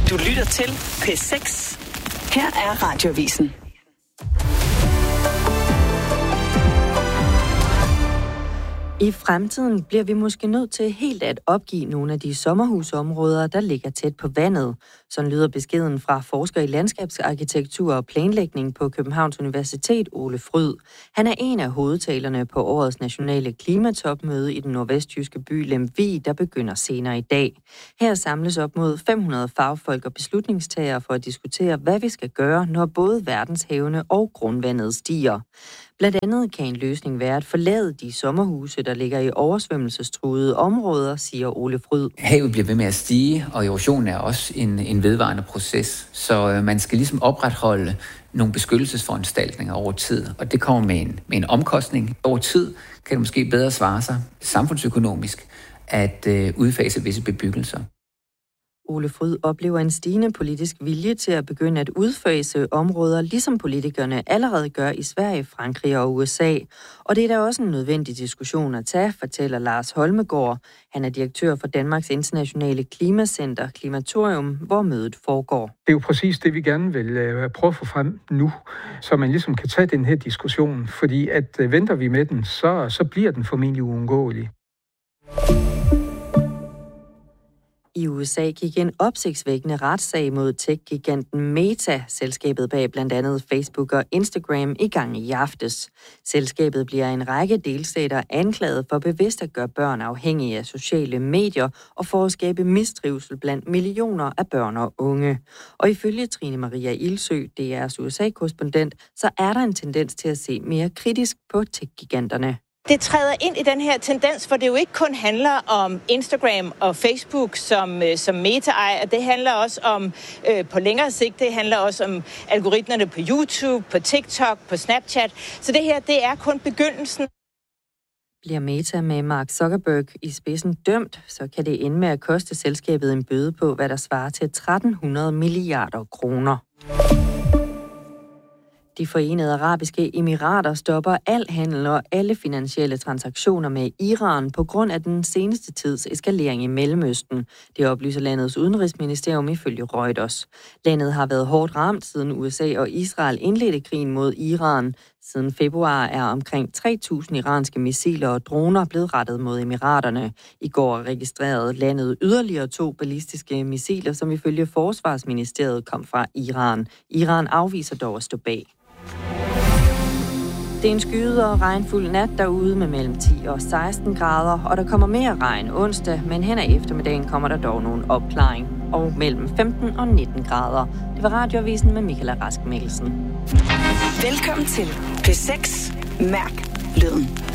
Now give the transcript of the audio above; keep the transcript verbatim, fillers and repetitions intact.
Du lytter til P seks. Her er Radioavisen. I fremtiden bliver vi måske nødt til helt at opgive nogle af de sommerhusområder, der ligger tæt på vandet. Sådan lyder beskeden fra forsker i landskabsarkitektur og planlægning på Københavns Universitet, Ole Fryd. Han er en af hovedtalerne på årets nationale klimatopmøde i den nordvestjyske by Lemvig, der begynder senere i dag. Her samles op mod fem hundrede fagfolk og beslutningstagere for at diskutere, hvad vi skal gøre, når både verdenshavene og grundvandet stiger. Blandt andet kan en løsning være at forlade de sommerhuse, der ligger i oversvømmelsestruede områder, siger Ole Fryd. Havet bliver ved med at stige, og erosion er også en, en vedvarende proces. Så øh, man skal ligesom opretholde nogle beskyttelsesforanstaltninger over tid, og det kommer med en, med en omkostning. Over tid kan det måske bedre svare sig samfundsøkonomisk at øh, udfase visse bebyggelser. Ole Fryd oplever en stigende politisk vilje til at begynde at udfase områder, ligesom politikerne allerede gør i Sverige, Frankrig og U S A. Og det er da også en nødvendig diskussion at tage, fortæller Lars Holmegård. Han er direktør for Danmarks Internationale Klimacenter, Klimatorium, hvor mødet foregår. Det er jo præcis det, vi gerne vil prøve at få frem nu, så man ligesom kan tage den her diskussion. Fordi at venter vi med den, så, så bliver den formentlig uundgåelig. I U S A gik en opsigtsvækkende retssag mod tech-giganten Meta, selskabet bag blandt andet Facebook og Instagram, i gang i aftes. Selskabet bliver en række delstater anklaget for bevidst at gøre børn afhængige af sociale medier og for at skabe mistrivsel blandt millioner af børn og unge. Og ifølge Trine Maria Ildsø, D R's U S A-korrespondent, så er der en tendens til at se mere kritisk på tech-giganterne. Det træder ind i den her tendens, for det jo ikke kun handler om Instagram og Facebook, som, som Meta ejer. Det handler også om, øh, på længere sigt, det handler også om algoritmerne på YouTube, på TikTok, på Snapchat. Så det her, det er kun begyndelsen. Bliver Meta med Mark Zuckerberg i spidsen dømt, så kan det ende med at koste selskabet en bøde på, hvad der svarer til tretten hundrede milliarder kroner. De Forenede Arabiske Emirater stopper al handel og alle finansielle transaktioner med Iran på grund af den seneste tids eskalering i Mellemøsten. Det oplyser landets udenrigsministerium ifølge Reuters. Landet har været hårdt ramt siden U S A og Israel indledte krigen mod Iran. Siden februar er omkring tre tusind iranske missiler og droner blevet rettet mod Emiraterne. I går registrerede landet yderligere to ballistiske missiler, som ifølge Forsvarsministeriet kom fra Iran. Iran afviser dog at stå bag. Det er en skyet og regnfuld nat derude med mellem ti og seksten grader, og der kommer mere regn onsdag, men hen ad eftermiddagen kommer der dog nogle opklaring, og mellem femten og nitten grader. Det var Radioavisen med Michaela Rask Mikkelsen. Velkommen til P seks. Mærk lyden.